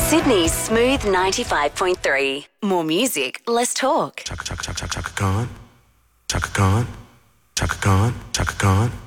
Sydney's Smooth 95.3. More music, less talk. Chaka Khan. Chaka Khan. Chaka Khan.